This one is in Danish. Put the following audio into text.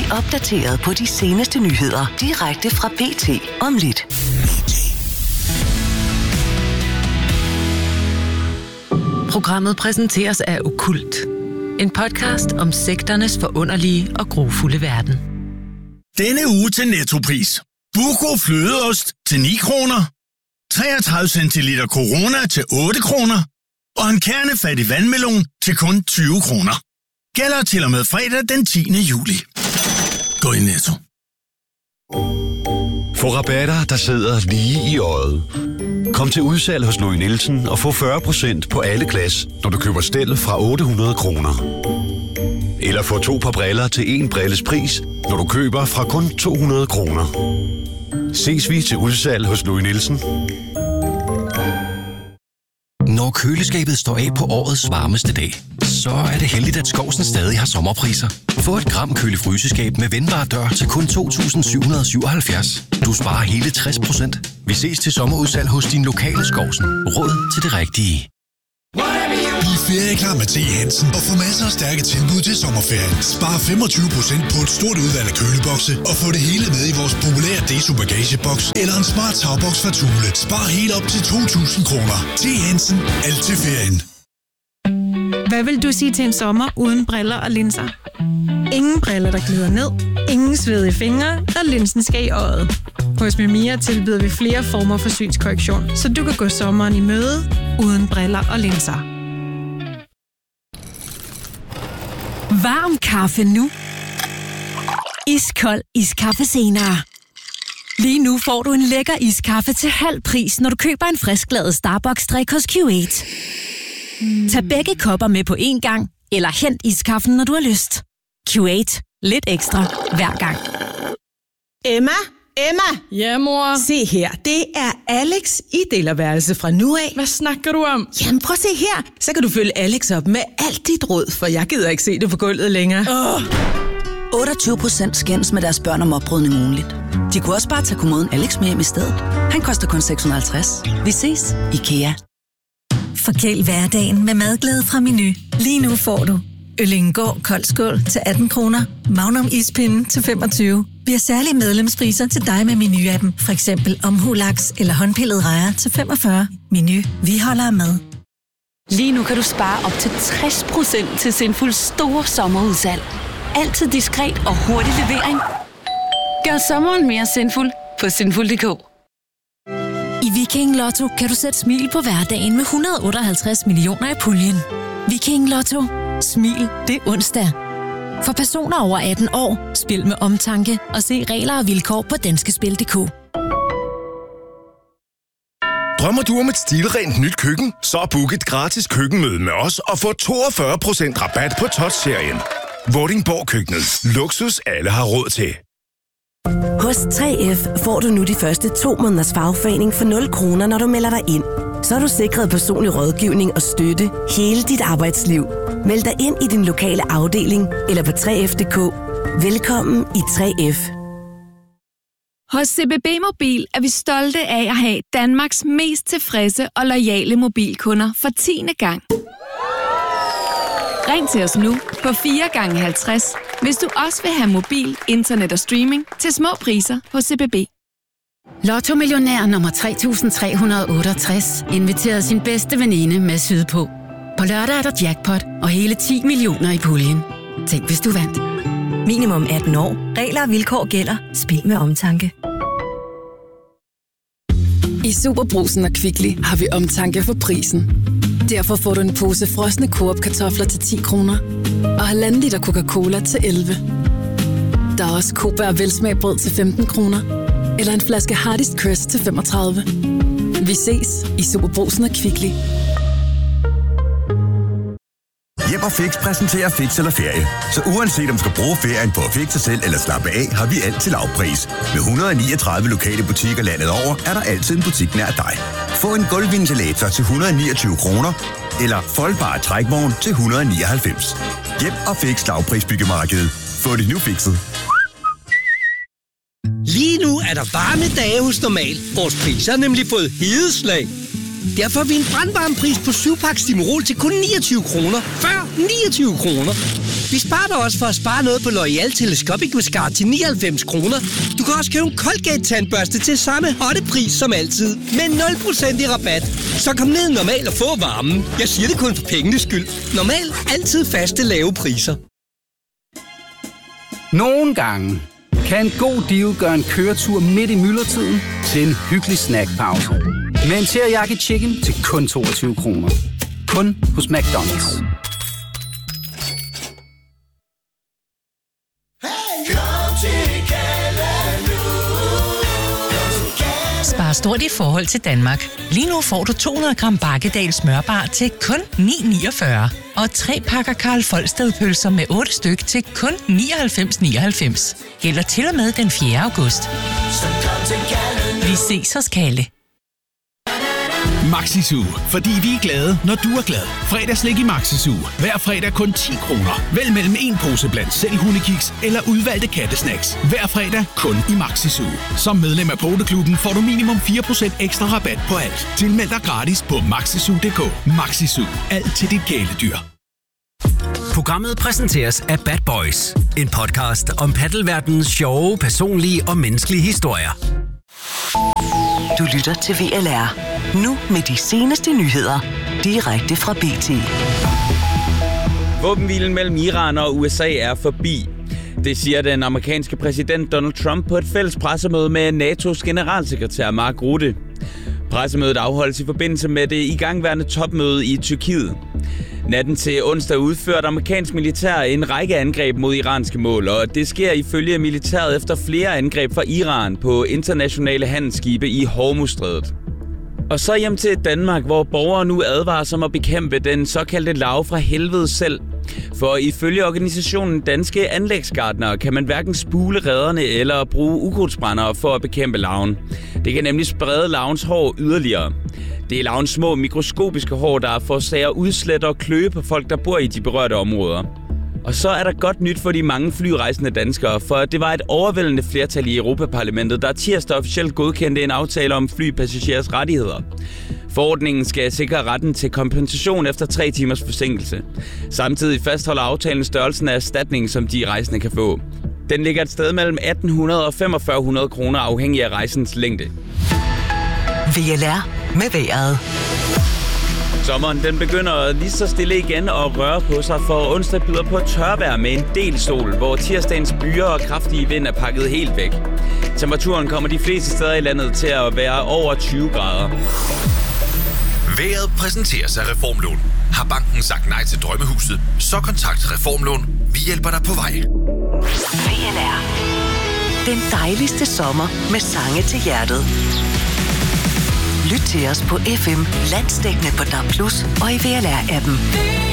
opdateret på de seneste nyheder direkte fra BT om lidt. Programmet præsenteres af Okkult. En podcast om sekternes forunderlige og grufulde verden. Denne uge til Nettopris. Buco flødeost til 9 kroner. 33 centiliter Corona til 8 kroner. Og en kernefattig vandmelon til kun 20 kroner. Gælder til og med fredag den 10. juli. Gå i Netto. Få rabatter, der sidder lige i øjet. Kom til udsalg hos Louis Nielsen og få 40% på alle glas, når du køber stel fra 800 kroner. Eller få 2 par briller til 1 brilles pris, når du køber fra kun 200 kroner. Ses vi til udsalg hos Louis Nielsen. Når køleskabet står af på årets varmeste dag, så er det heldigt, at Skovsen stadig har sommerpriser. Få et gram køle-fryseskab med vendbar dør til kun 2.777. Du sparer hele 60%. Vi ses til sommerudsalg hos din lokale Skovsen. Råd til det rigtige. Bliv ferieklar med T. Hansen og få masser af stærke tilbud til sommerferien. Spar 25% på et stort udvalg af kølebokse og få det hele med i vores populære Deso bagageboks eller en smart tagboks fra Thule. Spar helt op til 2.000 kroner. T. Hansen. Alt til ferien. Hvad vil du sige til en sommer uden briller og linser? Ingen briller, der glider ned. Ingen svedige fingre, og linsen skal i øjet. Hos Mimia tilbyder vi flere former for synskorrektion, så du kan gå sommeren i møde uden briller og linser. Varm kaffe nu. Iskold iskaffe senere. Lige nu får du en lækker iskaffe til halv pris, når du køber en frisklavet Starbucks-drik hos Q8. Tag begge kopper med på én gang, eller hent iskaffen, når du har lyst. Q8. Lidt ekstra hver gang. Emma? Ja, mor? Se her, det er Alex i delerværelse fra nu af. Hvad snakker du om? Jamen prøv at se her, så kan du følge Alex op med alt dit råd, for jeg gider ikke se det på gulvet længere. 28% skændes med deres børn om opbrydning ugenligt. De kunne også bare tage kommoden Alex med hjem i stedet. Han koster kun 650. Vi ses, IKEA. Forkæl hverdagen med madglæde fra Meny. Lige nu får du Øllingård kold skål til 18 kroner, Magnum ispinde til 25. Vi har særlige medlemspriser til dig med Meny-appen. For eksempel omhulaks eller håndpillet rejer til 45. Meny. Vi holder med. Lige nu kan du spare op til 60% til Sinfuls store sommerudsalg. Altid diskret og hurtig levering. Gør sommeren mere sinful på sinful.dk. I Viking Lotto kan du sætte smil på hverdagen med 158 millioner i puljen. Viking Lotto. Smil, det er onsdag. For personer over 18 år, spil med omtanke og se regler og vilkår på danskespil.dk. Drømmer du om et stilrent nyt køkken? Så book et gratis køkkenmøde med os og få 42% rabat på Touch-serien. Vordingborg Køkkenet. Luksus alle har råd til. Hos 3F får du nu de første 2 måneders fagforening for 0 kroner, når du melder dig ind. Så er du sikret personlig rådgivning og støtte hele dit arbejdsliv. Meld dig ind i din lokale afdeling eller på 3F.dk. Velkommen i 3F. Hos CBB Mobil er vi stolte af at have Danmarks mest tilfredse og loyale mobilkunder for 10. gang. Ring til os nu på 4x50, hvis du også vil have mobil, internet og streaming til små priser hos CBB. Lotto Millionær nummer 3368 inviterede sin bedste veninde med sydpå. På lørdag er der jackpot og hele 10 millioner i puljen. Tænk, hvis du vandt. Minimum 18 år. Regler og vilkår gælder. Spil med omtanke. I Superbrugsen og Kvickly har vi omtanke for prisen. Derfor får du en pose frosne Coop-kartofler til 10 kroner og 1,5 liter Coca-Cola til 11. Der er også Cobær velsmagbrød til 15 kroner eller en flaske Hardest Crest til 35. Vi ses i Superbrugsen og Kvickly. Hjem og Fix præsenterer Fix eller Ferie. Så uanset om du skal bruge ferien på at fikse sig selv eller slappe af, har vi alt til lavpris. Med 139 lokale butikker landet over, er der altid en butik nær dig. Få en gulvventilator til 129 kroner, eller foldbare trækvogn til 199. Hjem og Fix lavprisbyggemarkedet. Få det nu fikset. Lige nu er der varme dage hos Normal. Vores priser har nemlig fået hedeslag. Derfor har vi en brandvarmepris på 7-pakke Stimorol til kun 29 kroner. Før 29 kroner. Vi sparer dig også for at spare noget på L'Oreal Telescopic Mascara til 99 kroner. Du kan også købe en Colgate-tandbørste til samme hotte pris som altid. Med 0% i rabat. Så kom ned normal og få varmen. Jeg siger det kun for pengenes skyld. Normal, altid faste lave priser. Nogle gange kan en god deal gøre en køretur midt i myldretiden til en hyggelig snackpause. Med en teriyaki chicken til kun 22 kroner. Kun hos McDonald's. Spar stort i forhold til Danmark. Lige nu får du 200 gram Bakkedal smørbar til kun 9,49. Og 3 pakker Karl Folsted-pølser med 8 styk til kun 99,99. Gælder til og med den 4. august. Vi ses hos Kalle. Maxisu, fordi vi er glade, når du er glad. Fredagslik i Maxisu. Hver fredag kun 10 kroner. Vælg mellem en pose blandt selv hundekiks eller udvalgte kattesnacks. Hver fredag kun i Maxisu. Som medlem af Poteklubben får du minimum 4% ekstra rabat på alt. Tilmeld dig gratis på maxisu.dk. Maxisu. Alt til dit kæledyr. Programmet præsenteres af Bad Boys. En podcast om paddelverdenens sjove, personlige og menneskelige historier. Du lytter til VLR. Nu med de seneste nyheder. Direkte fra BT. Våbenhvilen mellem Iran og USA er forbi. Det siger den amerikanske præsident Donald Trump på et fælles pressemøde med NATO's generalsekretær Mark Rutte. Pressemødet afholdes i forbindelse med det igangværende topmøde i Tyrkiet. Natten til onsdag udførte amerikansk militær en række angreb mod iranske mål, og det sker ifølge militæret efter flere angreb fra Iran på internationale handelsskibe i Hormuzstrædet. Og så hjem til Danmark, hvor borgere nu advarer om at bekæmpe den såkaldte larve fra helvede selv. For ifølge organisationen Danske Anlægsgartnere kan man hverken spule redderne eller bruge ukrudtsbrændere for at bekæmpe larven. Det kan nemlig sprede larvens hår yderligere. Det er larvens små mikroskopiske hår, der forårsager udslæt og kløe på folk, der bor i de berørte områder. Og så er der godt nyt for de mange flyrejsende danskere, for det var et overvældende flertal i Europaparlamentet, der tirsdag officielt godkendte en aftale om flypassagerers rettigheder. Forordningen skal sikre retten til kompensation efter 3 timers forsinkelse. Samtidig fastholder aftalen størrelsen af erstatningen, som de rejsende kan få. Den ligger et sted mellem 1.800 og 4.500 kroner afhængig af rejsens længde. VLR med vejret. Sommeren den begynder lige så stille igen at røre på sig, for onsdag byder på tørvejr med en del sol, hvor tirsdagens byer og kraftige vind er pakket helt væk. Temperaturen kommer de fleste steder i landet til at være over 20 grader. Vejret præsenteres af Reformlån. Har banken sagt nej til drømmehuset, så kontakt Reformlån. Vi hjælper dig på vej. VLR. Den dejligste sommer med sange til hjertet. Lyt til os på FM, landsdækkende på DAB+ og i VLR-appen.